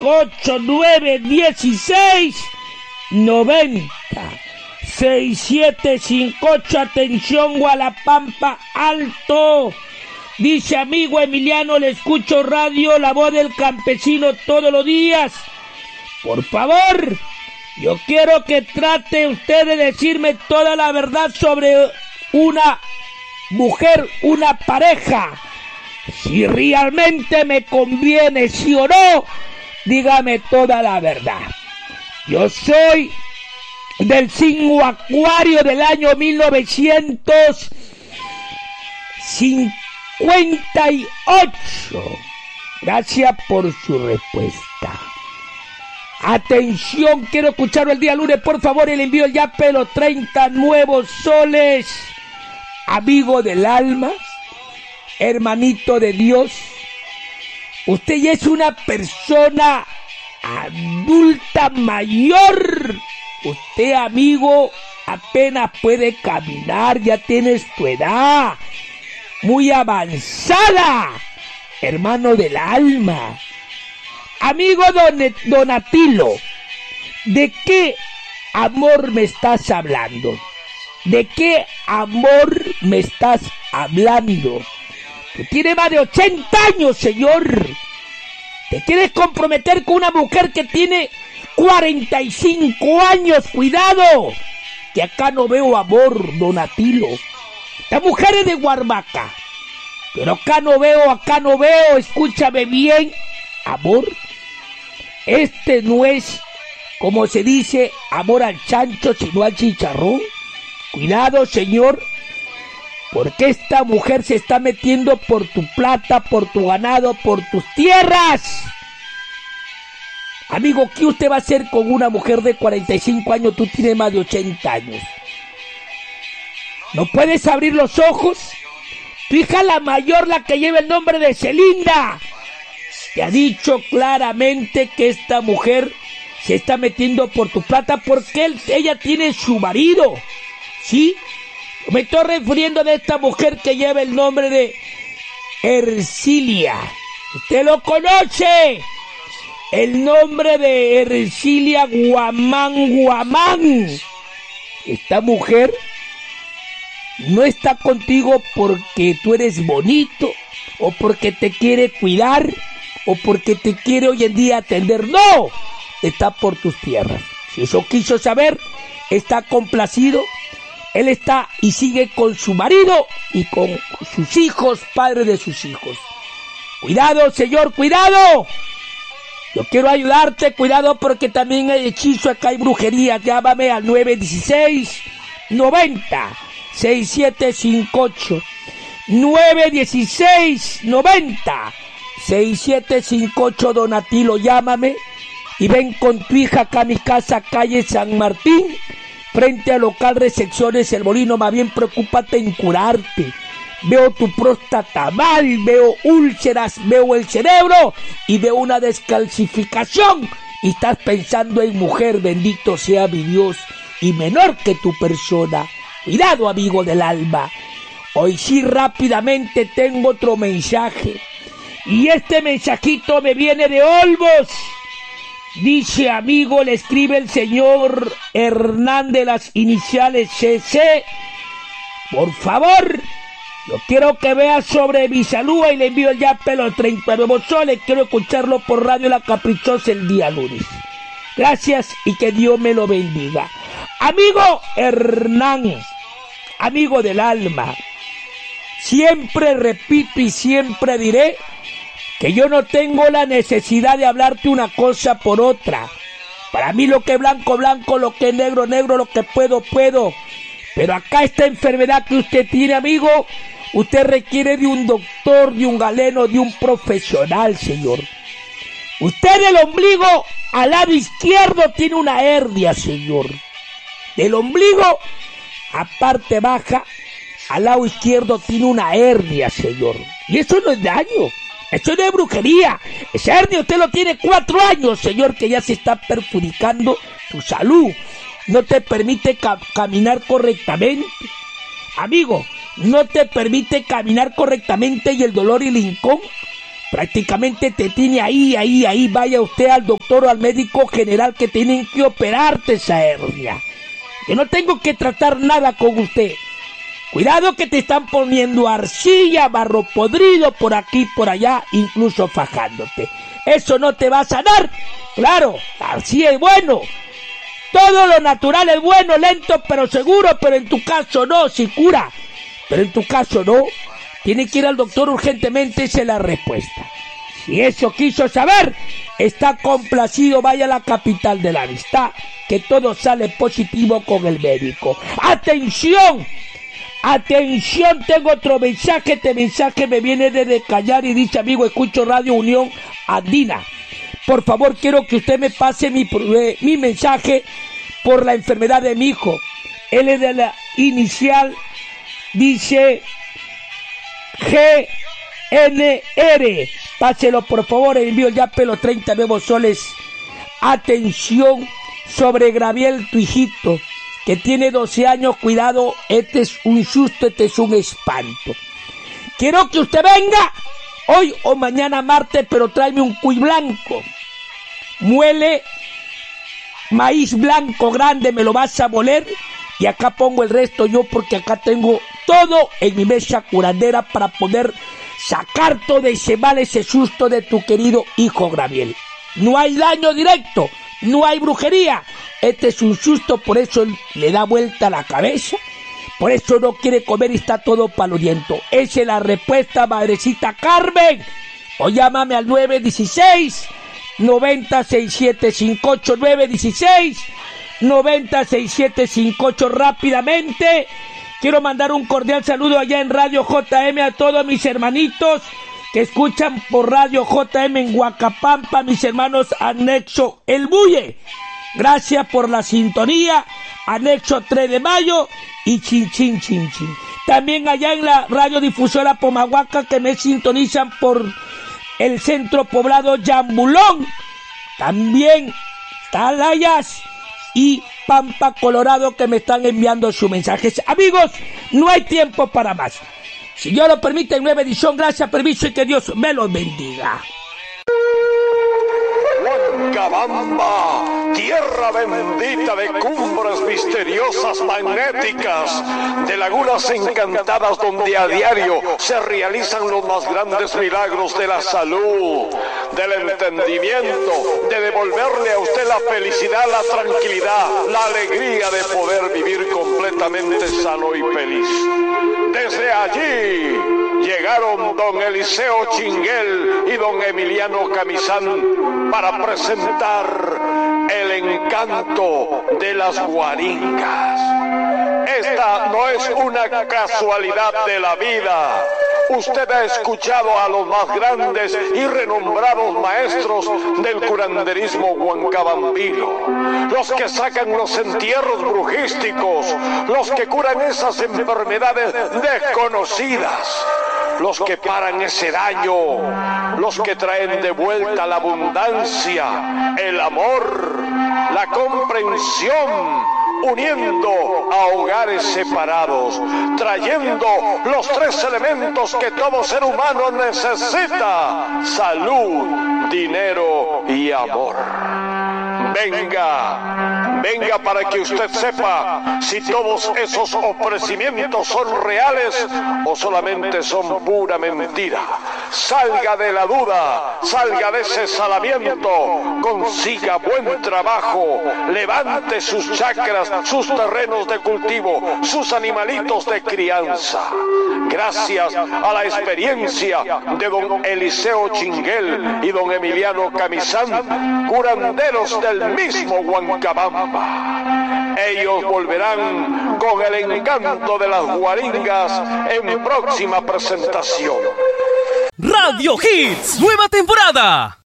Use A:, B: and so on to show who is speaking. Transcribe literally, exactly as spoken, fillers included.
A: ocho nueve dieciséis noventa. seis siete cinco ocho, atención Gualapampa Alto. Dice: amigo Emiliano, le escucho radio La Voz del Campesino todos los días. Por favor, yo quiero que trate usted de decirme toda la verdad sobre una mujer, una pareja. Si realmente me conviene, sí o no, dígame toda la verdad. Yo soy del signo Acuario del año mil novecientos cincuenta y ocho. Gracias por su respuesta. Atención, quiero escucharlo el día lunes, por favor, y le envío ya pero treinta nuevos soles. Amigo del alma, hermanito de Dios, usted ya es una persona adulta mayor. Usted, amigo, apenas puede caminar, ya tienes tu edad muy avanzada, hermano del alma. Amigo Don Donatilo, ¿de qué amor me estás hablando? ¿De qué amor me estás hablando? Tú tienes más de ochenta años, señor. ¿Te quieres comprometer con una mujer que tiene cuarenta y cinco años? Cuidado, que acá no veo amor, Donatilo. Esta mujer es de Guarmaca, pero acá no veo, acá no veo, escúchame bien, amor. Este no es, como se dice, amor al chancho, sino al chicharrón. Cuidado, señor, porque esta mujer se está metiendo por tu plata, por tu ganado, por tus tierras. Amigo, ¿qué usted va a hacer con una mujer de cuarenta y cinco años? Tú tienes más de ochenta años. ¿No puedes abrir los ojos? Tu hija la mayor, la que lleva el nombre de Celinda, te ha dicho claramente que esta mujer se está metiendo por tu plata porque él, ella tiene su marido, ¿sí? Me estoy refiriendo de esta mujer que lleva el nombre de Ercilia. Usted lo conoce. El nombre de Ercilia Guamán Guamán. Esta mujer no está contigo porque tú eres bonito, o porque te quiere cuidar, o porque te quiere hoy en día atender. No, está por tus tierras. Si eso quiso saber, está complacido. Él está y sigue con su marido y con sus hijos, padre de sus hijos. Cuidado, señor, cuidado. Yo quiero ayudarte, cuidado, porque también hay hechizo, acá hay brujería. Llámame al nueve dieciséis noventa sesenta y siete cincuenta y ocho. nueve dieciséis noventa sesenta y siete cincuenta y ocho, Donatilo, llámame y ven con tu hija acá a mi casa, calle San Martín, frente al local Recepciones El Molino. Más bien preocúpate en curarte. Veo tu próstata mal, veo úlceras, veo el cerebro y veo una descalcificación. Y estás pensando en mujer, bendito sea mi Dios, y menor que tu persona. Cuidado, amigo del alma. Hoy sí, rápidamente tengo otro mensaje. Y este mensajito me viene de Olmos. Dice, amigo, le escribe el señor Hernán de las iniciales C C. Por favor, yo quiero que vea sobre mi salud y le envío ya pelos treinta nuevos soles. Quiero escucharlo por Radio La Caprichosa el día lunes. Gracias y que Dios me lo bendiga. Amigo Hernán, amigo del alma, siempre repito y siempre diré que yo no tengo la necesidad de hablarte una cosa por otra. Para mí lo que es blanco, blanco, lo que es negro, negro, lo que puedo, puedo. Pero acá esta enfermedad que usted tiene, amigo, usted requiere de un doctor, de un galeno, de un profesional, señor. Usted del ombligo al lado izquierdo tiene una hernia, señor. Del ombligo a parte baja, al lado izquierdo tiene una hernia, señor. Y eso no es daño. Eso no es brujería. Esa hernia usted lo tiene cuatro años, señor, que ya se está perjudicando tu salud. No te permite ca- caminar correctamente. Amigo, no te permite caminar correctamente y el dolor y el hincón Prácticamente te tiene ahí, ahí, ahí. Vaya usted al doctor o al médico general que tienen que operarte esa hernia. Yo no tengo que tratar nada con usted. Cuidado que te están poniendo arcilla, barro podrido por aquí, por allá, incluso fajándote. Eso no te va a sanar. Claro, la arcilla es bueno. Todo lo natural es bueno, lento pero seguro, pero en tu caso no, si cura. Pero en tu caso no. Tiene que ir al doctor urgentemente, esa es la respuesta. Si eso quiso saber, está complacido, vaya a la capital de la amistad, que todo sale positivo con el médico. ¡Atención! ¡Atención! Tengo otro mensaje, este mensaje me viene desde Callar y dice, amigo, escucho Radio Unión Andina. Por favor, quiero que usted me pase mi, eh, mi mensaje por la enfermedad de mi hijo. Él es de la inicial, dice G N R. Páselo, por favor, envío ya pelo treinta nuevos soles. Atención sobre Gabriel, tu hijito, que tiene doce años. Cuidado, este es un susto, este es un espanto. Quiero que usted venga hoy o mañana martes, pero tráeme un cuy blanco. Muele maíz blanco grande, me lo vas a moler. Y acá pongo el resto yo, porque acá tengo todo en mi mesa curandera para poder sacar todo ese mal, ese susto de tu querido hijo Gabriel. No hay daño directo, no hay brujería. Este es un susto, por eso le da vuelta la cabeza. Por eso no quiere comer y está todo paluriento. Esa es la respuesta, madrecita Carmen. O llámame al nueve uno seis, noventa, sesenta y siete cincuenta y ocho, nueve uno seis, noventa, sesenta y siete cincuenta y ocho. Rápidamente, quiero mandar un cordial saludo allá en Radio J M a todos mis hermanitos que escuchan por Radio J M en Huacapampa, mis hermanos Anexo El Bulle. Gracias por la sintonía. Anexo tres de mayo y Chin Chin Chin Chin. También allá en la radiodifusora Pomahuaca, que me sintonizan por el centro poblado Yambulón. También Talayas y Pampa, Colorado, que me están enviando sus mensajes. Amigos, no hay tiempo para más. Si Dios lo permite, en nueva edición, gracias, permiso y que Dios me los bendiga.
B: Huancabamba, tierra bendita de cumbres misteriosas magnéticas, de lagunas encantadas donde a diario se realizan los más grandes milagros de la salud, del entendimiento, de devolverle a usted la felicidad, la tranquilidad, la alegría de poder vivir completamente sano y feliz. Desde allí llegaron don Eliseo Chinguel y don Emiliano Camizán para presentar el encanto de las guaringas. Esta no es una casualidad de la vida. Usted ha escuchado a los más grandes y renombrados maestros del curanderismo huancabambino, los que sacan los entierros brujísticos, los que curan esas enfermedades desconocidas, los que paran ese daño, los que traen de vuelta la abundancia, el amor, la comprensión, uniendo a hogares separados, trayendo los tres elementos que todo ser humano necesita: salud, dinero y amor. Venga, venga para que usted sepa si todos esos ofrecimientos son reales o solamente son pura mentira. Salga de la duda, salga de ese salamiento, consiga buen trabajo, levante sus chakras, sus terrenos de cultivo, sus animalitos de crianza. Gracias a la experiencia de don Eliseo Chinguel y don Emiliano Camizán, curanderos del mismo Huancabamba. Ellos volverán con el encanto de las guaringas en próxima presentación.
C: Radio Hits, nueva temporada.